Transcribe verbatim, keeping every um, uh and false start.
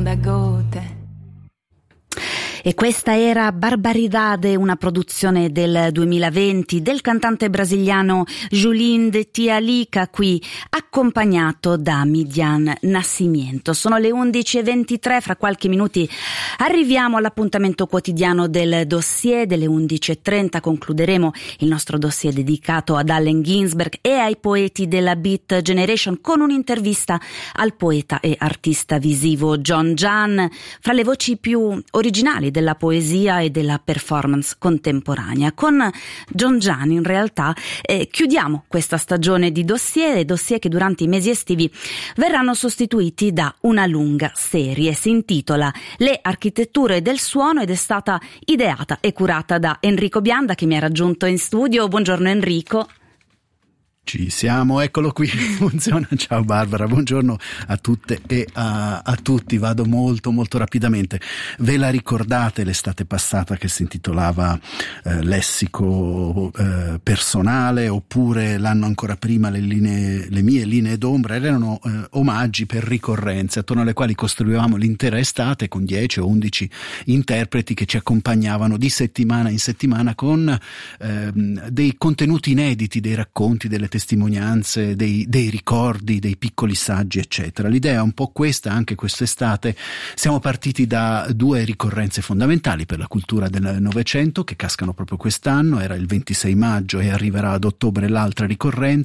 contagote. E questa era Barbaridade, una produzione del duemilaventi del cantante brasiliano Julinho de Tialica, qui accompagnato da Midian Nascimento. Sono le undici e ventitré, fra qualche minuti arriviamo all'appuntamento quotidiano del dossier. Delle undici e trenta concluderemo il nostro dossier dedicato ad Allen Ginsberg e ai poeti della Beat Generation con un'intervista al poeta e artista visivo John Jahn, fra le voci più originali della poesia e della performance contemporanea. Con John Jahn in realtà eh, chiudiamo questa stagione di dossier, dossier che durante i mesi estivi verranno sostituiti da una lunga serie. Si intitola Le architetture del suono ed è stata ideata e curata da Enrico Bianda, che mi ha raggiunto in studio. Buongiorno Enrico. Ci siamo, eccolo qui, funziona. Ciao Barbara, buongiorno a tutte e a, a tutti. Vado molto molto rapidamente. Ve la ricordate l'estate passata che si intitolava eh, Lessico eh, personale, oppure l'anno ancora prima le, linee, le mie linee d'ombra? Erano eh, omaggi per ricorrenze attorno alle quali costruivamo l'intera estate con dieci o undici interpreti che ci accompagnavano di settimana in settimana con eh, dei contenuti inediti, dei racconti, delle testimonianze, dei, dei ricordi, dei piccoli saggi, eccetera. L'idea è un po' questa anche quest'estate. Siamo partiti da due ricorrenze fondamentali per la cultura del Novecento che cascano proprio quest'anno. Era il ventisei maggio e arriverà ad ottobre l'altra ricorrenza.